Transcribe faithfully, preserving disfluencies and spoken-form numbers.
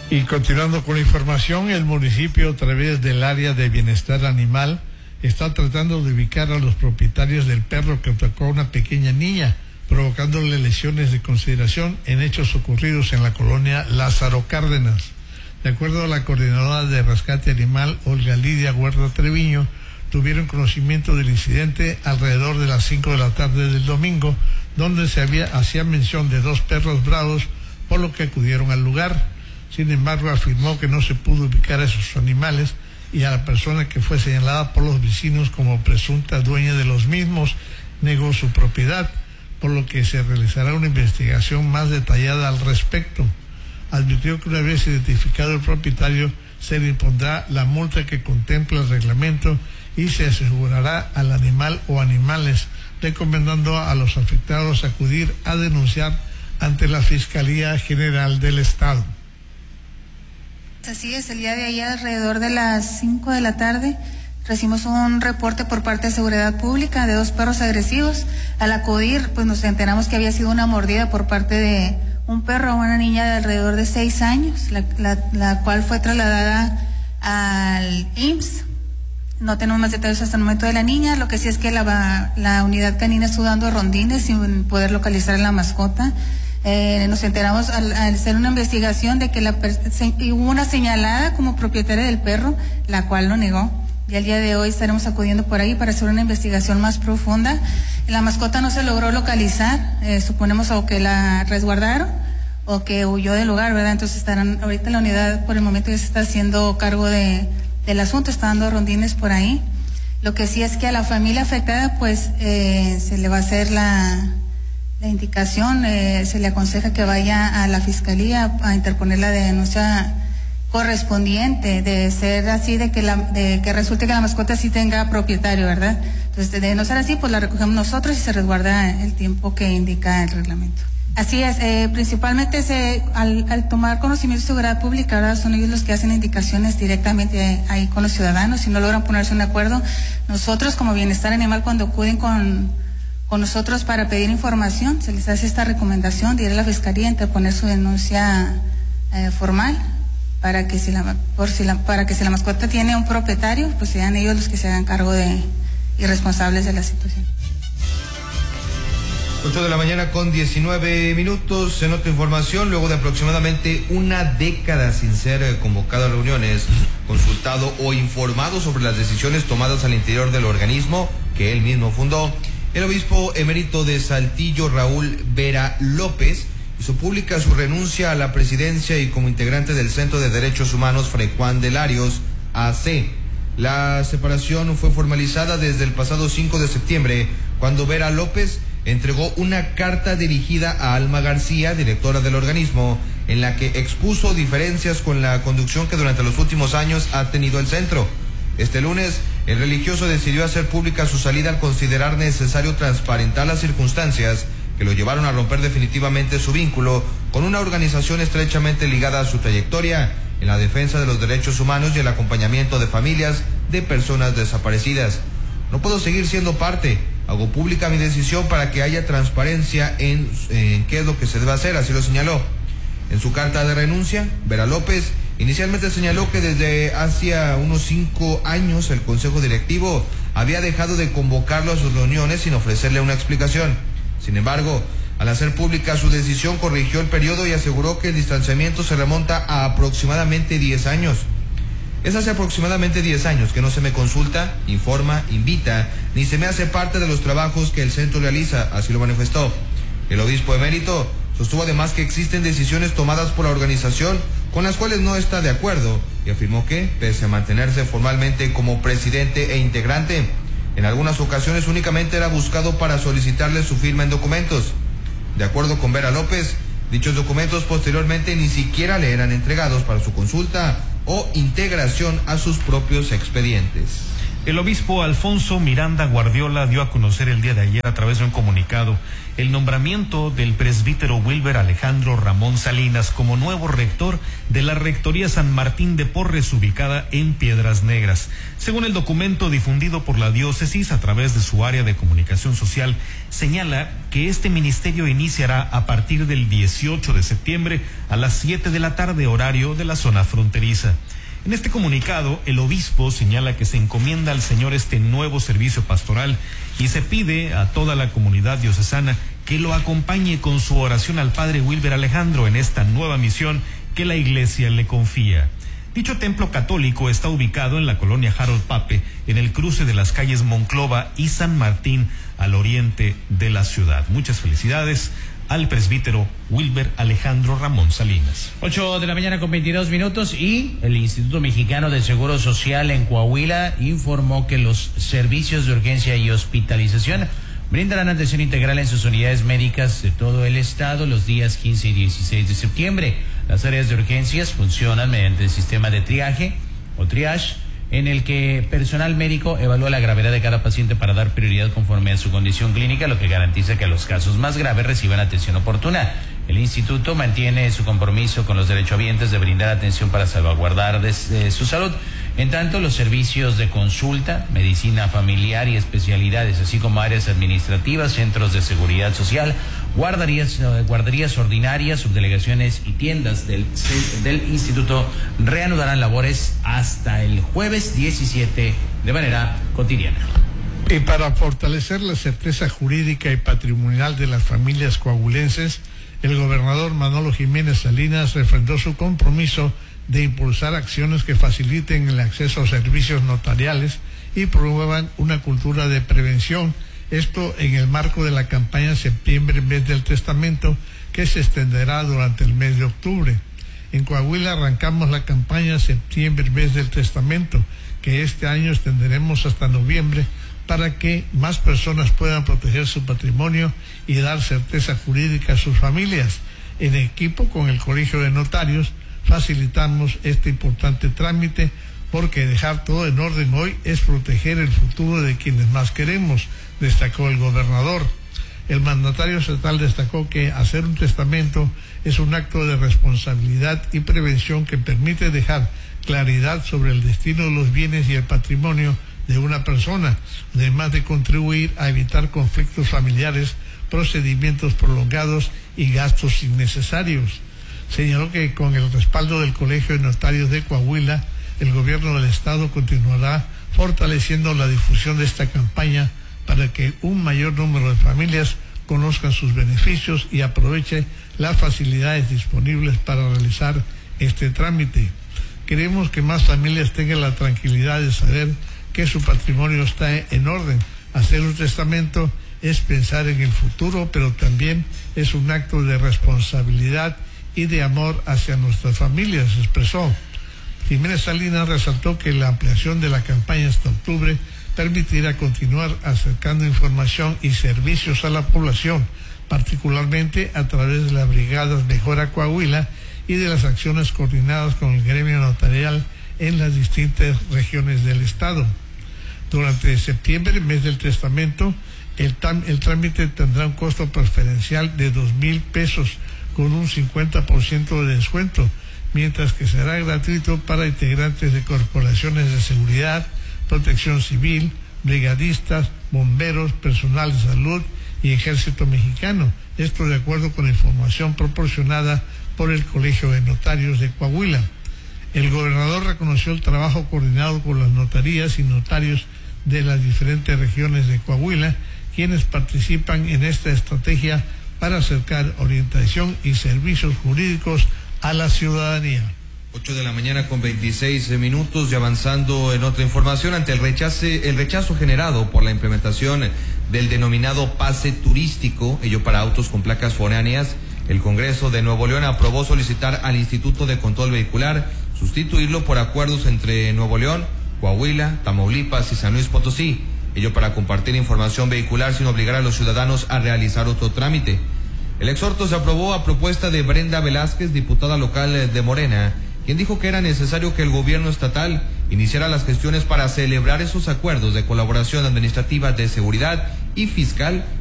Y continuando con la información, el municipio, a través del área de bienestar animal, está tratando de ubicar a los propietarios del perro que atacó a una pequeña niña, provocándole lesiones de consideración en hechos ocurridos en la colonia Lázaro Cárdenas. De acuerdo a la coordinadora de rescate animal, Olga Lidia Huerta Treviño, tuvieron conocimiento del incidente alrededor de las cinco de la tarde del domingo, donde se había hacía mención de dos perros bravos, por lo que acudieron al lugar. Sin embargo, afirmó que no se pudo ubicar a esos animales y a la persona que fue señalada por los vecinos como presunta dueña de los mismos negó su propiedad, por lo que se realizará una investigación más detallada al respecto. Advirtió que una vez identificado el propietario, se le impondrá la multa que contempla el reglamento y se asegurará al animal o animales, recomendando a los afectados acudir a denunciar ante la Fiscalía General del Estado. Así es, el día de ayer alrededor de las cinco de la tarde recibimos un reporte por parte de Seguridad Pública de dos perros agresivos. Al acudir, pues nos enteramos que había sido una mordida por parte de un perro a una niña de alrededor de seis años, la, la, la cual fue trasladada al I M S S. No tenemos más detalles hasta el momento de la niña, lo que sí es que la, la unidad canina estuvo dando rondines sin poder localizar a la mascota. Eh, nos enteramos al, al hacer una investigación de que la, se, hubo una señalada como propietaria del perro, la cual lo negó. Y el día de hoy estaremos acudiendo por ahí para hacer una investigación más profunda. La mascota no se logró localizar, eh, suponemos o que la resguardaron o que huyó del lugar, ¿verdad? Entonces estarán, ahorita la unidad por el momento ya se está haciendo cargo de, del asunto, está dando rondines por ahí. Lo que sí es que a la familia afectada pues eh, se le va a hacer la... La indicación, eh, se le aconseja que vaya a la fiscalía a interponer la denuncia correspondiente, de ser así, de que la, de que resulte que la mascota sí tenga propietario, ¿verdad? Entonces, de no ser así, pues la recogemos nosotros y se resguarda el tiempo que indica el reglamento. Así es, eh, principalmente se, al, al tomar conocimiento de seguridad pública, ¿verdad? Son ellos los que hacen indicaciones directamente ahí con los ciudadanos. Si no logran ponerse un acuerdo, nosotros como Bienestar Animal, cuando acuden con con nosotros para pedir información, se les hace esta recomendación de ir a la fiscalía, interponer su denuncia eh, formal para que si la por si la para que si la mascota tiene un propietario, pues sean ellos los que se hagan cargo de y responsables de la situación. ocho de la mañana con diecinueve minutos, en otra información, luego de aproximadamente una década sin ser convocado a reuniones, consultado o informado sobre las decisiones tomadas al interior del organismo que él mismo fundó, el obispo emérito de Saltillo, Raúl Vera López, hizo pública su renuncia a la presidencia y como integrante del Centro de Derechos Humanos Fray Juan de Larios, A C. La separación fue formalizada desde el pasado cinco de septiembre, cuando Vera López entregó una carta dirigida a Alma García, directora del organismo, en la que expuso diferencias con la conducción que durante los últimos años ha tenido el centro. Este lunes, el religioso decidió hacer pública su salida al considerar necesario transparentar las circunstancias que lo llevaron a romper definitivamente su vínculo con una organización estrechamente ligada a su trayectoria en la defensa de los derechos humanos y el acompañamiento de familias de personas desaparecidas. No puedo seguir siendo parte. Hago pública mi decisión para que haya transparencia en, en qué es lo que se debe hacer, así lo señaló. En su carta de renuncia, Vera López inicialmente señaló que desde hacía unos cinco años el Consejo Directivo había dejado de convocarlo a sus reuniones sin ofrecerle una explicación. Sin embargo, al hacer pública su decisión, corrigió el periodo y aseguró que el distanciamiento se remonta a aproximadamente diez años. Es hace aproximadamente diez años que no se me consulta, informa, invita, ni se me hace parte de los trabajos que el centro realiza, así lo manifestó. El obispo emérito sostuvo además que existen decisiones tomadas por la organización con las cuales no está de acuerdo y afirmó que, pese a mantenerse formalmente como presidente e integrante, en algunas ocasiones únicamente era buscado para solicitarle su firma en documentos. De acuerdo con Vera López, dichos documentos posteriormente ni siquiera le eran entregados para su consulta o integración a sus propios expedientes. El obispo Alfonso Miranda Guardiola dio a conocer el día de ayer a través de un comunicado el nombramiento del presbítero Wilber Alejandro Ramón Salinas como nuevo rector de la Rectoría San Martín de Porres, ubicada en Piedras Negras. Según el documento difundido por la diócesis a través de su área de comunicación social, señala que este ministerio iniciará a partir del dieciocho de septiembre a las siete de la tarde, horario de la zona fronteriza. En este comunicado, el obispo señala que se encomienda al Señor este nuevo servicio pastoral y se pide a toda la comunidad diocesana que lo acompañe con su oración al Padre Wilber Alejandro en esta nueva misión que la Iglesia le confía. Dicho templo católico está ubicado en la colonia Harold Pape, en el cruce de las calles Monclova y San Martín, al oriente de la ciudad. Muchas felicidades al presbítero Wilber Alejandro Ramón Salinas. Ocho de la mañana con veintidós minutos y el Instituto Mexicano de Seguro Social en Coahuila informó que los servicios de urgencia y hospitalización brindarán atención integral en sus unidades médicas de todo el estado los días quince y dieciséis de septiembre. Las áreas de urgencias funcionan mediante el sistema de triaje o triage, en el que personal médico evalúa la gravedad de cada paciente para dar prioridad conforme a su condición clínica, lo que garantiza que los casos más graves reciban atención oportuna. El instituto mantiene su compromiso con los derechohabientes de brindar atención para salvaguardar de, de su salud. En tanto, los servicios de consulta, medicina familiar y especialidades, así como áreas administrativas, centros de seguridad social, guarderías, guarderías ordinarias, subdelegaciones y tiendas del, del instituto reanudarán labores hasta el jueves diecisiete de manera cotidiana. Y para fortalecer la certeza jurídica y patrimonial de las familias coahuilenses, el gobernador Manolo Jiménez Salinas refrendó su compromiso de impulsar acciones que faciliten el acceso a servicios notariales y promuevan una cultura de prevención. Esto en el marco de la campaña Septiembre, Mes del Testamento, que se extenderá durante el mes de octubre. En Coahuila arrancamos la campaña Septiembre, Mes del Testamento, que este año extenderemos hasta noviembre para que más personas puedan proteger su patrimonio y dar certeza jurídica a sus familias. En equipo con el Colegio de Notarios facilitamos este importante trámite, porque dejar todo en orden hoy es proteger el futuro de quienes más queremos, destacó el gobernador. El mandatario estatal destacó que hacer un testamento es un acto de responsabilidad y prevención que permite dejar claridad sobre el destino de los bienes y el patrimonio de una persona, además de contribuir a evitar conflictos familiares, procedimientos prolongados y gastos innecesarios. Señaló que con el respaldo del Colegio de Notarios de Coahuila, el gobierno del estado continuará fortaleciendo la difusión de esta campaña para que un mayor número de familias conozcan sus beneficios y aproveche las facilidades disponibles para realizar este trámite. Queremos que más familias tengan la tranquilidad de saber que su patrimonio está en orden. Hacer un testamento es pensar en el futuro, pero también es un acto de responsabilidad y de amor hacia nuestras familias, expresó. Jiménez Salinas resaltó que la ampliación de la campaña hasta octubre permitirá continuar acercando información y servicios a la población, particularmente a través de las brigadas Mejora Coahuila y de las acciones coordinadas con el gremio notarial en las distintas regiones del estado. Durante septiembre, mes del testamento, el, el trámite tendrá un costo preferencial de dos mil pesos con un cincuenta por ciento de descuento, mientras que será gratuito para integrantes de corporaciones de seguridad, protección civil, brigadistas, bomberos, personal de salud y ejército mexicano. Esto de acuerdo con la información proporcionada por el Colegio de Notarios de Coahuila. El gobernador reconoció el trabajo coordinado con las notarías y notarios de las diferentes regiones de Coahuila, quienes participan en esta estrategia para acercar orientación y servicios jurídicos a la ciudadanía. ocho de la mañana con veintiséis minutos y avanzando en otra información, ante el rechazo, el rechazo generado por la implementación del denominado pase turístico, ello para autos con placas foráneas, el Congreso de Nuevo León aprobó solicitar al Instituto de Control Vehicular sustituirlo por acuerdos entre Nuevo León, Coahuila, Tamaulipas y San Luis Potosí, ello para compartir información vehicular sin obligar a los ciudadanos a realizar otro trámite. El exhorto se aprobó a propuesta de Brenda Velázquez, diputada local de Morena, quien dijo que era necesario que el gobierno estatal iniciará las gestiones para celebrar esos acuerdos de colaboración administrativa, de seguridad y fiscal